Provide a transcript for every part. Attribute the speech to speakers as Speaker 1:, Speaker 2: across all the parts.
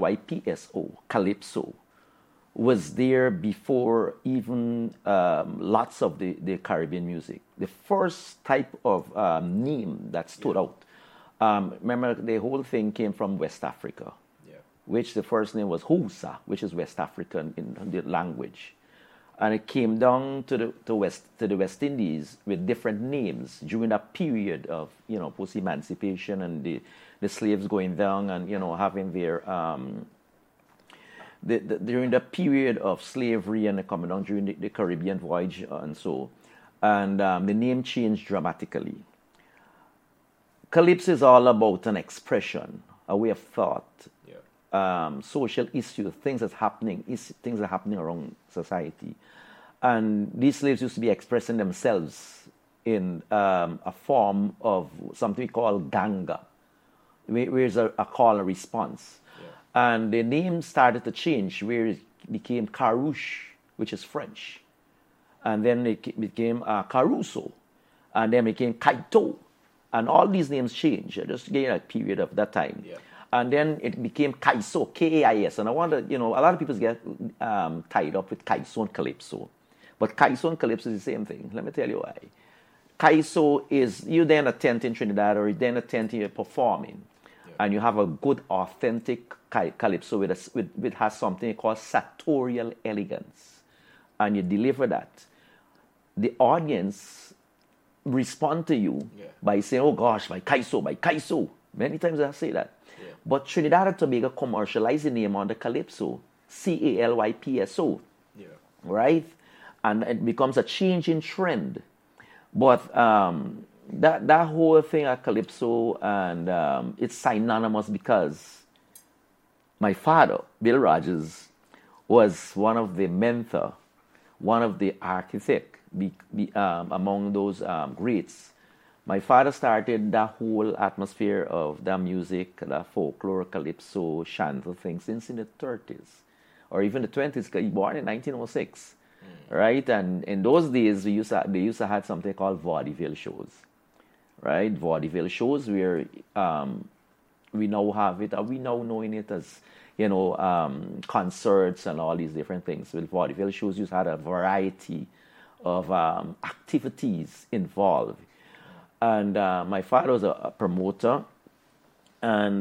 Speaker 1: Calypso, Calypso, was there before even lots of the Caribbean music. The first type of name that stood out. Remember, the whole thing came from West Africa, which the first name was Hausa, which is West African in the language. And it came down to the West Indies with different names during that period of, post-emancipation and the slaves going down and, having their during the period of slavery and coming down during the Caribbean voyage and so. And the name changed dramatically. Calypso is all about an expression, a way of thought, social issues, things that are happening around society. And these slaves used to be expressing themselves in a form of something we call ganga, where is a call and response. And the name started to change, where it became Carouche, which is French. And then it became Caruso. And then it became Kaito. And all these names changed, just during a period of that time. And then it became Kaiso, K-A-I-S. And I wonder, a lot of people get tied up with Kaiso and Calypso. But Kaiso and Calypso is the same thing. Let me tell you why. Kaiso is, you then attend in Trinidad or you then attend you're performing. And you have a good, authentic Calypso with has something called sartorial elegance. And you deliver that. The audience respond to you by saying, oh gosh, my Kaiso. Many times I say that. But Trinidad and Tobago commercialized the name on the Calypso, Calypso, right? And it becomes a changing trend. But that whole thing at Calypso, and it's synonymous because my father, Bill Rogers, was one of the mentor, one of the architect among those greats. My father started that whole atmosphere of that music, that folklore, Calypso, chantal thing since in the 30s or even the 20s. He was born in 1906, right? And in those days, they used to have something called vaudeville shows, right? Vaudeville shows where we now have it, we now knowing it as, concerts and all these different things. With vaudeville shows, you had a variety of activities involved. And my father was a promoter and,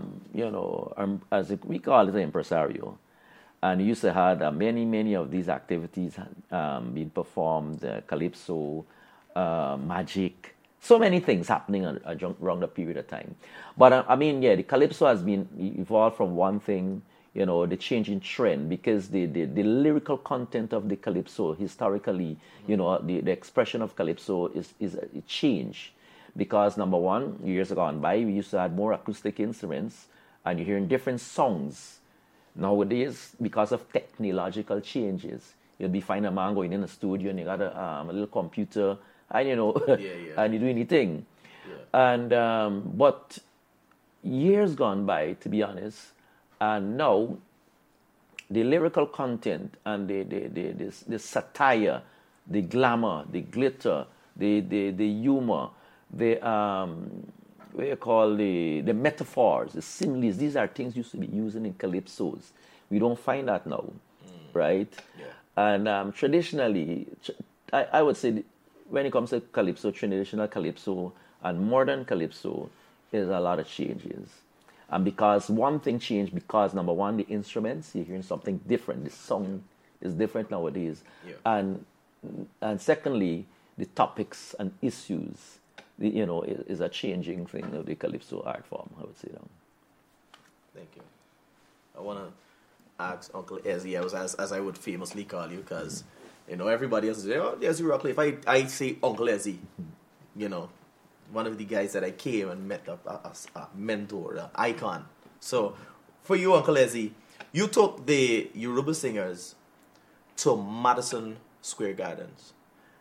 Speaker 1: we call it an impresario. And he used to have many of these activities being performed, Calypso, magic, so many things happening around the period of time. But the Calypso has been evolved from one thing, the changing trend, because the lyrical content of the Calypso historically, the expression of Calypso is a change. Because number one, years gone by, we used to have more acoustic instruments and you're hearing different songs. Nowadays, because of technological changes, you'll be finding a man going in the studio and you got a little computer and and you do anything. And but years gone by, to be honest, and now the lyrical content and the satire, the glamour, the glitter, the humor, the metaphors, the similes, these are things used to be using in Calypsos. We don't find that now, right? And traditionally, I would say when it comes to Calypso, traditional Calypso and modern Calypso, there's a lot of changes. And because one thing changed, because number one, the instruments, you're hearing something different. The song is different nowadays. And secondly, the topics and issues, is a changing thing of the Calypso art form, I would say.
Speaker 2: Thank you. I want to ask Uncle Ezzy, as I would famously call you, because, everybody else says, Ezzy Rockcliffe. I say Uncle Ezzy, one of the guys that I came and met as a mentor, an icon. So, for you, Uncle Ezzy, you took the Yoruba singers to Madison Square Gardens.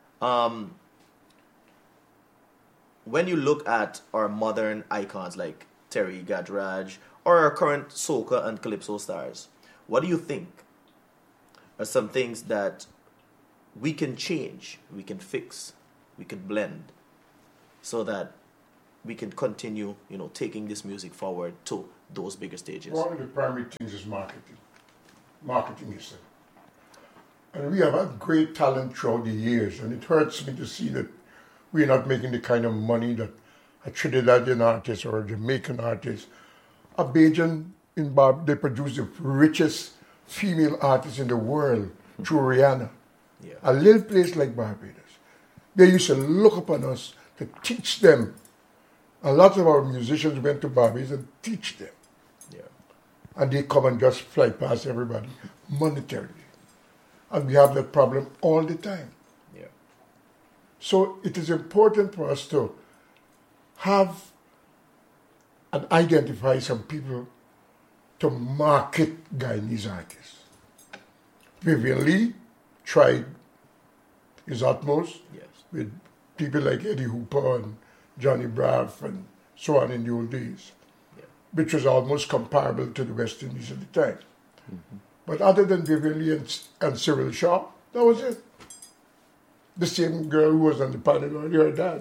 Speaker 2: When you look at our modern icons like Terry Gadraj or our current soca and calypso stars, what do you think are some things that we can change, we can fix, we can blend, so that we can continue, taking this music forward to those bigger stages?
Speaker 3: One of the primary things is marketing. Marketing yourself. And we have had great talent throughout the years, and it hurts me to see that we're not making the kind of money that a Trinidadian artist or a Jamaican artist. A Bajan in Barbados, they produce the richest female artist in the world through Rihanna.
Speaker 2: Yeah.
Speaker 3: A little place like Barbados. They used to look upon us to teach them. A lot of our musicians went to Barbados and teach them.
Speaker 2: Yeah.
Speaker 3: And they come and just fly past everybody monetarily. And we have that problem all the time.
Speaker 2: Yeah.
Speaker 3: So it is important for us to have and identify some people to market Guyanese artists. Vivian Lee tried his utmost with people like Eddie Hooper and Johnny Braff and so on in the old days, which was almost comparable to the West Indies at the time. Mm-hmm. But other than Vivian Lee and Cyril Shaw, that was it. The same girl who was on the panel earlier, dad.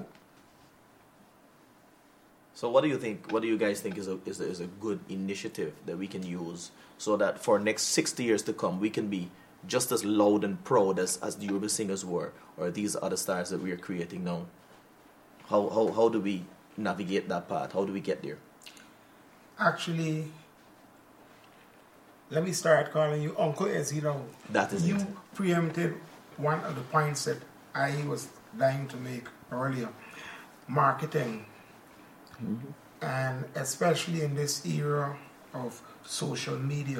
Speaker 2: So what do you think? What do you guys think is a good initiative that we can use so that for next 60 years to come we can be just as loud and proud as the Yoruba singers were, or these other stars that we are creating now? How do we navigate that path? How do we get there?
Speaker 4: Actually, let me start calling you Uncle Eziro.
Speaker 2: That is
Speaker 4: you
Speaker 2: it.
Speaker 4: preempted one of the points that I was dying to make earlier. Marketing. Mm-hmm. And especially in this era of social media.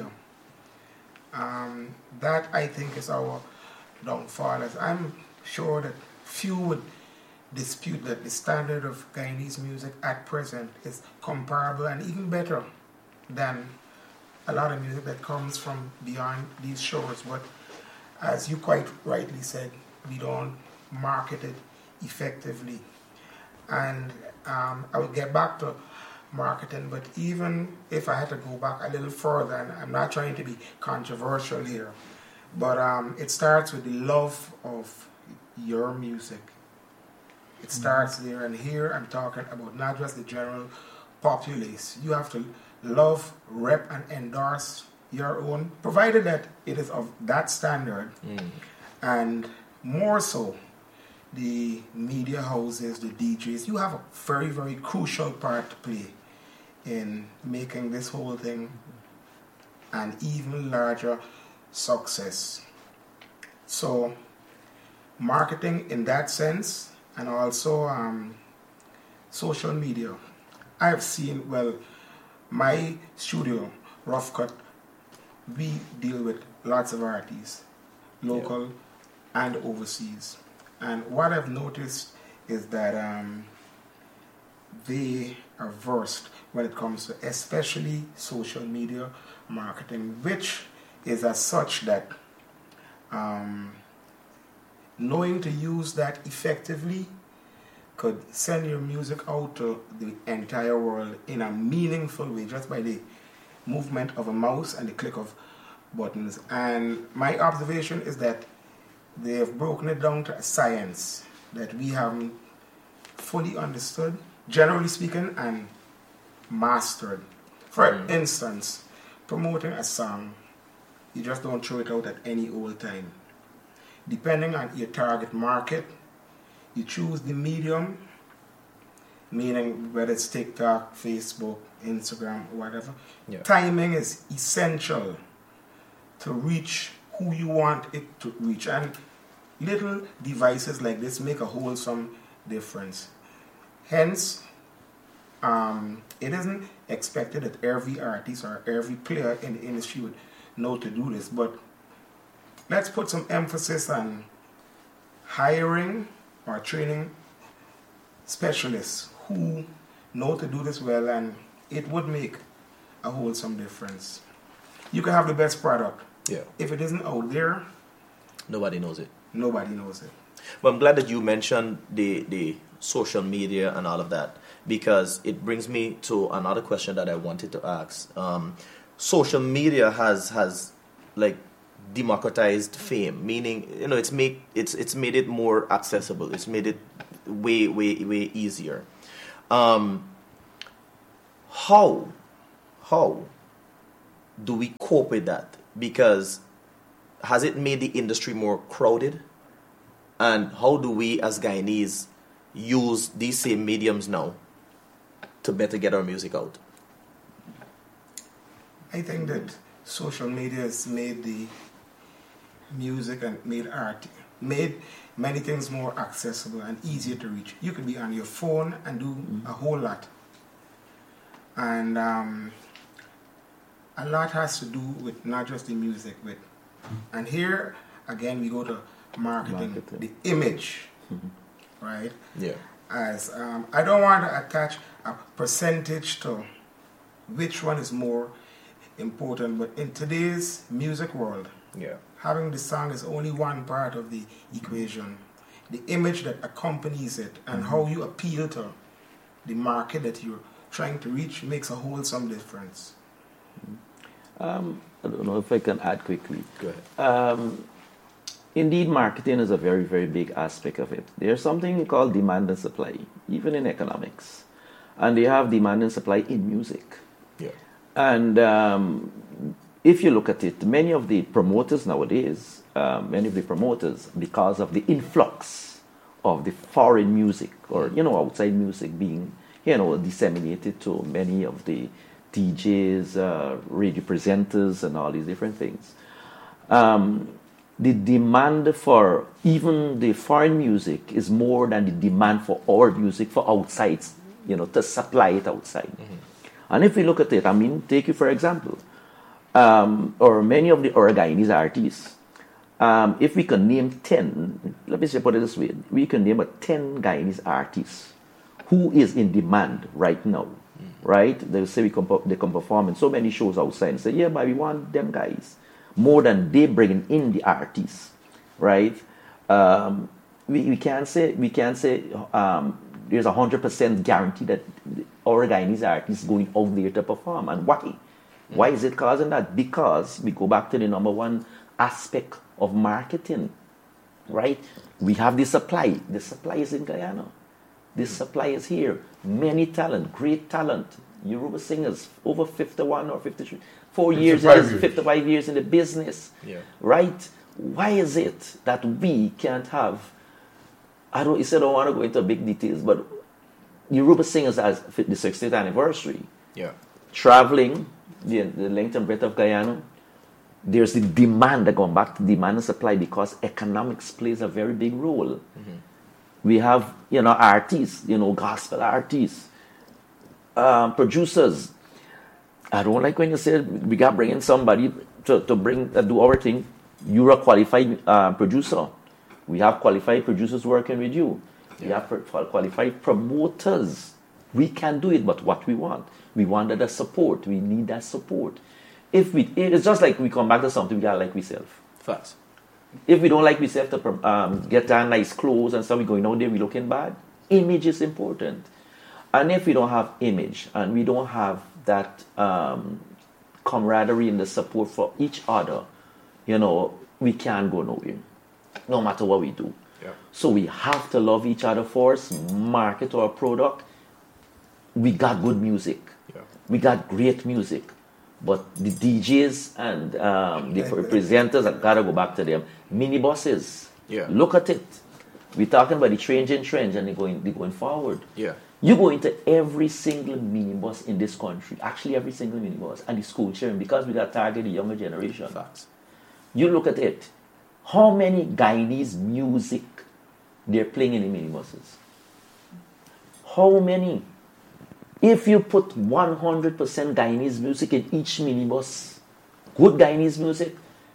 Speaker 4: That I think is our downfall. As I'm sure that few would dispute that the standard of Guyanese music at present is comparable and even better than a lot of music that comes from beyond these shores. But as you quite rightly said, we don't market it effectively. And I will get back to marketing, but even if I had to go back a little further, and I'm not trying to be controversial here, but it starts with the love of your music. It starts there, and here I'm talking about not just the general populace. You have to love, rep, and endorse your own, provided that it is of that standard, and more so, the media houses, the DJs, you have a very, very crucial part to play in making this whole thing an even larger success. So, marketing in that sense, and also social media. I've seen, my studio, Rough Cut, we deal with lots of artists, local and overseas. And what I've noticed is that they are versed when it comes to especially social media marketing, which is as such that knowing to use that effectively could send your music out to the entire world in a meaningful way, just by the movement of a mouse and the click of buttons. And my observation is that they have broken it down to a science that we haven't fully understood, generally speaking, and mastered. For instance, promoting a song, you just don't throw it out at any old time. Depending on your target market, you choose the medium, meaning whether it's TikTok, Facebook, Instagram, whatever. Yeah. Timing is essential to reach who you want it to reach. And little devices like this make a wholesome difference. Hence, it isn't expected that every artist or every player in the industry would know to do this, but let's put some emphasis on hiring or training specialists who know to do this well, and it would make a wholesome difference. You can have the best product.
Speaker 2: Yeah.
Speaker 4: If it isn't out there,
Speaker 2: nobody knows it.
Speaker 4: Nobody knows it.
Speaker 2: But I'm glad that you mentioned the social media and all of that, because it brings me to another question that I wanted to ask. Social media has like democratized fame, meaning it's made it more accessible. It's made it way easier. How how do we cope with that? Because has it made the industry more crowded? And how do we as Guyanese use these same mediums now to better get our music out?
Speaker 4: I think that social media has made the music and made art, made many things more accessible and easier to reach. You could be on your phone and do a whole lot. And a lot has to do with not just the music, but and here again we go to marketing. The image, right?
Speaker 2: Yeah.
Speaker 4: As I don't want to attach a percentage to which one is more important, but in today's music world, having the song is only one part of the equation. The image that accompanies it and how you appeal to the market that you're trying to reach makes a wholesome difference.
Speaker 1: I don't know if I can add quickly.
Speaker 2: Go ahead.
Speaker 1: Indeed, marketing is a very, very big aspect of it. There's something called demand and supply, even in economics. And they have demand and supply in music.
Speaker 2: Yeah.
Speaker 1: And if you look at it, many of the promoters nowadays, because of the influx of the foreign music or, outside music being, disseminated to many of the DJs, radio presenters, and all these different things. The demand for even the foreign music is more than the demand for our music for outside, to supply it outside. And if we look at it, take you for example, or many of our Guyanese artists, if we can name 10, let me say put it this way, we can name 10 Guyanese artists who is in demand right now, right? They'll say they can perform in so many shows outside and say, yeah, but we want them guys. More than they bringing in the artists, right? We can't say there's 100% guarantee that our Guyanese artists going out there to perform. And why? Why is it causing that? Because we go back to the number one aspect of marketing, right? We have the supply. The supply is in Guyana. The supply is here. Many talent, great talent. Yoruba singers, over 51 or 53. 55 years in the business, right? Why is it that we can't have, I don't want to go into big details, but Yoruba singers as the 60th anniversary, traveling the length and breadth of Guyana, there's the demand, going back to demand and supply, because economics plays a very big role. We have, artists, gospel artists, producers. I don't like when you say we got to bring in somebody to do our thing. You're a qualified producer. We have qualified producers working with you. We have qualified promoters. We can do it, but what we want that support. We need that support. It's just like we come back to something we got to like ourselves.
Speaker 2: Facts.
Speaker 1: If we don't like ourselves to get our nice clothes and stuff, we going out there, we looking bad. Image is important. And if we don't have image and we don't have that camaraderie and the support for each other, we can't go nowhere, no matter what we do.
Speaker 2: Yeah.
Speaker 1: So we have to love each other first, market our product. We got good music.
Speaker 2: Yeah.
Speaker 1: We got great music. But the DJs and the presenters, I've got to go back to them. Minibuses.
Speaker 2: Yeah.
Speaker 1: Look at it. We're talking about the changing trends and they're going forward.
Speaker 2: Yeah.
Speaker 1: You go into every single minibus in this country, actually every single minibus, and the school children, because we got targeted the younger generation.
Speaker 2: Facts.
Speaker 1: You look at it. How many Guyanese music they're playing in the minibuses? How many? If you put 100% Guyanese music in each minibus, good Guyanese music,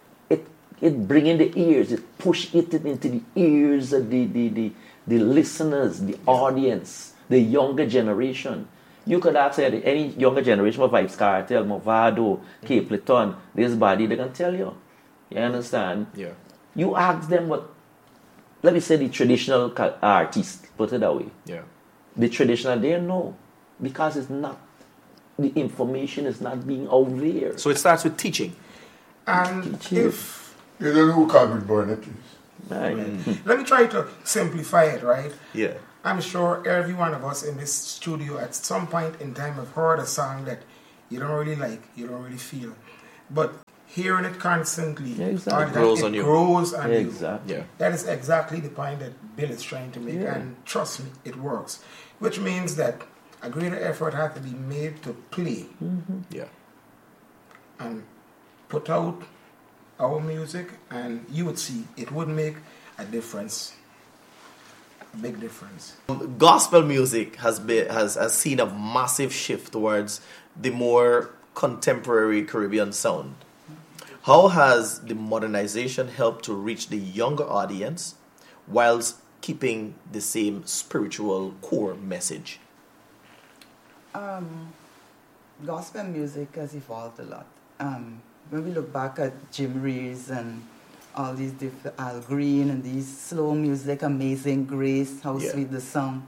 Speaker 1: it bring in the ears, it push it into the ears of the listeners, the audience, the younger generation. You could ask any younger generation of Vybz Kartel, Mavado, Capleton, this body, they can tell you. You understand?
Speaker 2: Yeah.
Speaker 1: You ask them what, let me say the traditional artists, put it that way.
Speaker 2: Yeah.
Speaker 1: The traditional, they know. Because it's not, the information is not being out there.
Speaker 2: So it starts with teaching.
Speaker 4: And if...
Speaker 3: You don't know who Calvin Burnett is.
Speaker 1: Right.
Speaker 4: Let me try to simplify it, right?
Speaker 2: Yeah.
Speaker 4: I'm sure every one of us in this studio at some point in time have heard a song that you don't really like, you don't really feel. But hearing it constantly,
Speaker 1: exactly.
Speaker 2: It grows on you.
Speaker 4: Grows on you.
Speaker 1: Exactly.
Speaker 2: Yeah.
Speaker 4: That is exactly the point that Bill is trying to make, and trust me, it works. Which means that a greater effort has to be made to play
Speaker 2: Yeah.
Speaker 4: and put out our music, and you would see it would make a difference, a big difference.
Speaker 2: Gospel music has seen a massive shift towards the more contemporary Caribbean sound. How has the modernization helped to reach the younger audience whilst keeping the same spiritual core message?
Speaker 5: Gospel music has evolved a lot. When we look back at Jim Reeves and all these different Al Green and these slow music, Amazing Grace, how sweet the song.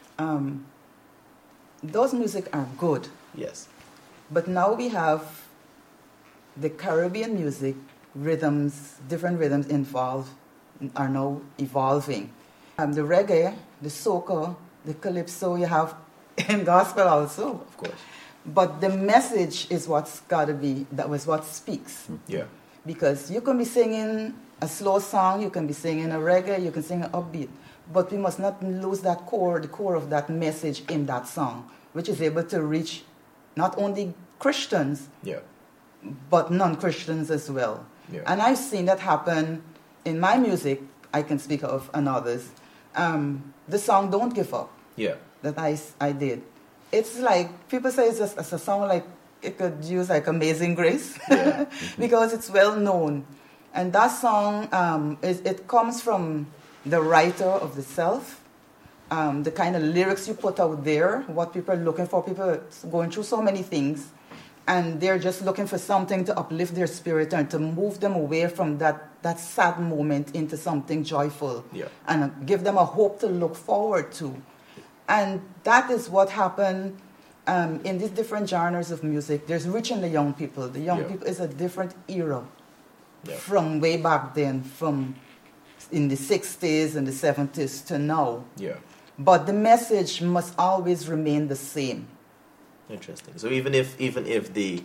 Speaker 5: Those music are good.
Speaker 2: Yes.
Speaker 5: But now we have the Caribbean music, rhythms, different rhythms involved, are now evolving. The reggae, the soca, the calypso you have in gospel also.
Speaker 2: Of course.
Speaker 5: But the message is what's got to be, that was what speaks.
Speaker 2: Yeah.
Speaker 5: Because you can be singing a slow song, you can be singing a reggae, you can sing an upbeat. But we must not lose that core, the core of that message in that song, which is able to reach not only Christians, but non-Christians as well.
Speaker 2: Yeah.
Speaker 5: And I've seen that happen in my music, I can speak of, and others. The song Don't Give Up that I did. It's like, people say it's a song like, it could use like Amazing Grace, because it's well known. And that song, it comes from the writer of the self, the kind of lyrics you put out there, what people are looking for. People are going through so many things, and they're just looking for something to uplift their spirit and to move them away from that sad moment into something joyful, and give them a hope to look forward to. And that is what happened in these different genres of music. There's reaching the young people. The young people is a different era from way back then, from in the 60s and the 70s to now. But the message must always remain the same.
Speaker 2: Interesting. So even if the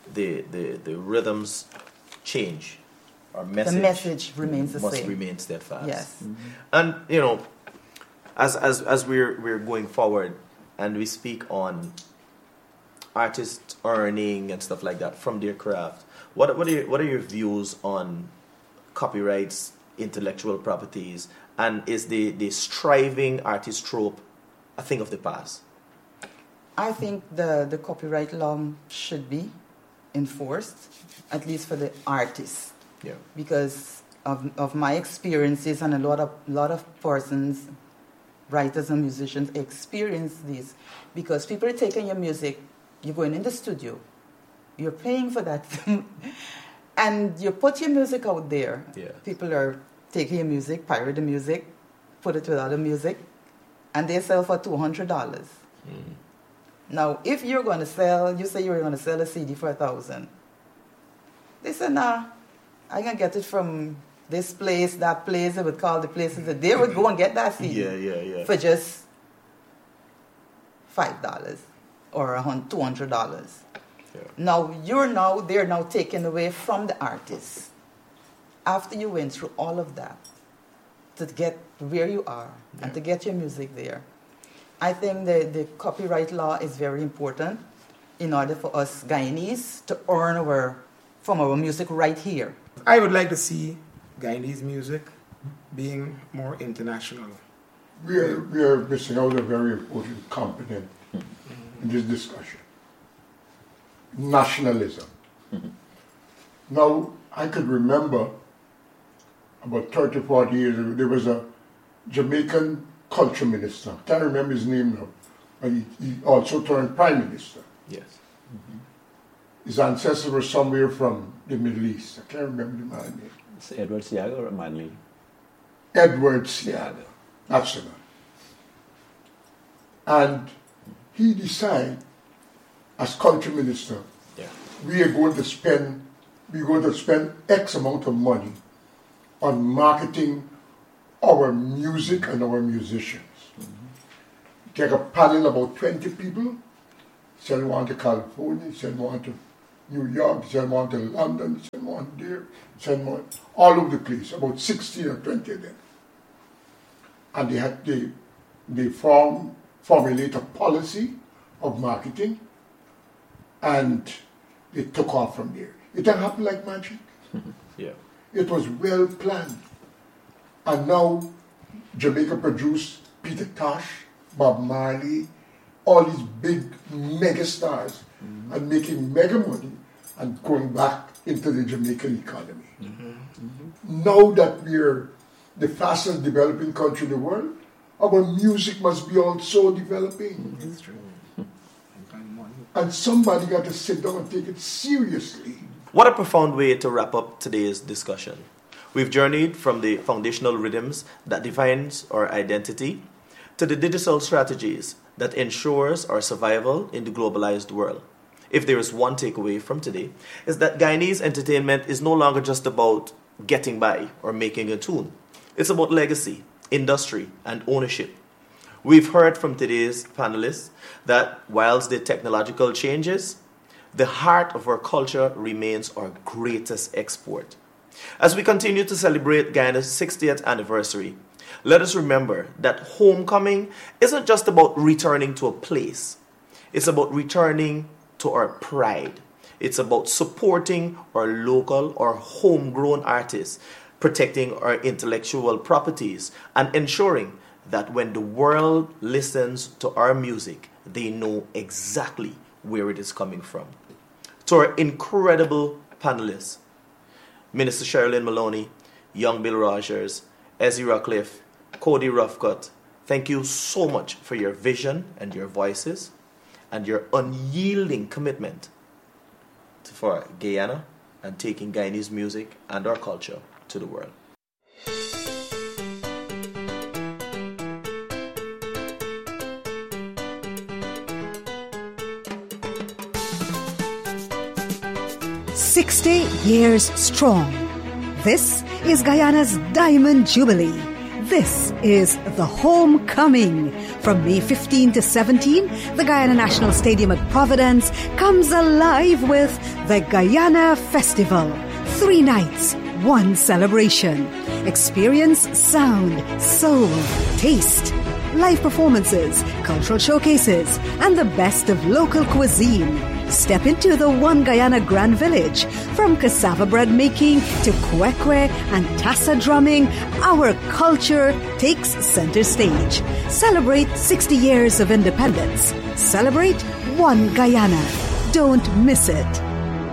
Speaker 2: rhythms change, our message,
Speaker 5: the message remains the
Speaker 2: must
Speaker 5: same.
Speaker 2: remain steadfast.
Speaker 5: Yes.
Speaker 2: And you know, as we're going forward and we speak on artists earning and stuff like that from their craft, what are your views on copyrights, intellectual properties, and is the striving artist trope a thing of the past?
Speaker 5: I think the copyright law should be enforced, at least for the artists. Because of my experiences, and a lot of persons, writers and musicians experience this, because people are taking your music, you're going in the studio, you're paying for that, and you put your music out there. People are taking your music, pirate the music, put it with other music, and they sell for $200. Now, if you're going to sell, you say you're going to sell a CD for $1,000. They say, nah, I can get it from this place, that place. They would call the places that they would go and get that CD for just $5 or $200. Now, they're now taken away from the artist. After you went through all of that to get where you are and to get your music there, I think the copyright law is very important in order for us Guyanese to earn from our music right here.
Speaker 4: I would like to see Guyanese music being more international.
Speaker 3: We are missing out a very important component in this discussion. Nationalism. Now, I could remember about 30, 40 years ago, there was a Jamaican culture minister. I can't remember his name now, but he also turned prime minister. His ancestors were somewhere from the Middle East. I can't remember the man's name.
Speaker 1: It's Edward Seaga or Manley?
Speaker 3: Edward Seaga. That's the man. And he decided, as culture minister, we're going to spend X amount of money on marketing our music and our musicians. Take a panel of about 20 people, send one to California, send one to New York, send one to London, send one there, send one all over the place, about 16 or 20 of them. And they formulate a policy of marketing, and they took off from there. It had happened like magic.
Speaker 2: Yeah.
Speaker 3: It was well planned. And now Jamaica produced Peter Tosh, Bob Marley, all these big mega stars, and making mega money and going back into the Jamaican economy. Now that we're the fastest developing country in the world, our music must be also developing.
Speaker 4: That's true.
Speaker 3: And somebody got to sit down and take it seriously.
Speaker 2: What a profound way to wrap up today's discussion. We've journeyed from the foundational rhythms that defines our identity to the digital strategies that ensures our survival in the globalized world. If there is one takeaway from today, is that Guyanese entertainment is no longer just about getting by or making a tune. It's about legacy, industry, and ownership. We've heard from today's panelists that whilst the technological changes, the heart of our culture remains our greatest export. As we continue to celebrate Guyana's 60th anniversary, let us remember that homecoming isn't just about returning to a place. It's about returning to our pride. It's about supporting our local or homegrown artists, protecting our intellectual properties, and ensuring that when the world listens to our music, they know exactly where it is coming from. To our incredible panelists, Minister Sherilyn Maloney, Young Bill Rogers, Ezzy Rockcliffe, Cody Roughcut, thank you so much for your vision and your voices and your unyielding commitment for Guyana and taking Guyanese music and our culture to the world.
Speaker 6: "60 years strong. This is Guyana's Diamond Jubilee. This is the homecoming. From May 15 to 17, the Guyana National Stadium at Providence comes alive with the Guyana Festival. 3 nights, 1 celebration. Experience sound, soul, taste, live performances, cultural showcases, and the best of local cuisine. Step into the One Guyana Grand Village. From cassava bread making to kwekwe and tassa drumming, our culture takes center stage. Celebrate 60 years of independence. Celebrate One Guyana. Don't miss it.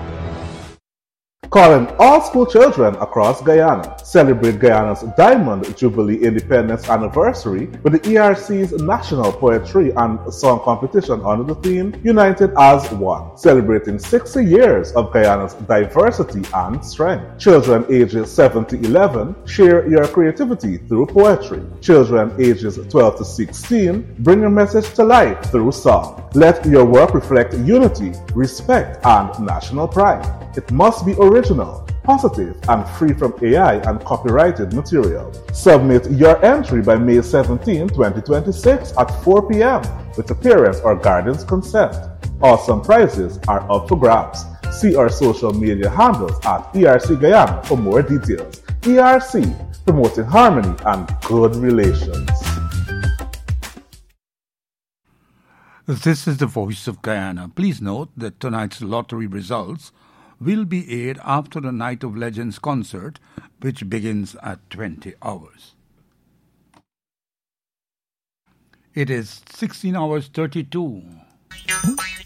Speaker 7: Calling all school children across Guyana. Celebrate Guyana's Diamond Jubilee Independence Anniversary with the ERC's National Poetry and Song Competition under the theme United as One, celebrating 60 years of Guyana's diversity and strength. Children ages 7 to 11 share your creativity through poetry. Children ages 12 to 16 bring your message to life through song. Let your work reflect unity, respect, and national pride. It must be original, positive, and free from AI and copyrighted material. Submit your entry by May 17, 2026 at 4 p.m. with the parents' or guardian's consent. Awesome prizes are up for grabs. See our social media handles at ERC Guyana for more details. ERC, promoting harmony and good relations.
Speaker 8: This is the Voice of Guyana. Please note that tonight's lottery results will be aired after the Night of Legends concert, which begins at 20 hours. It is 16 hours 32.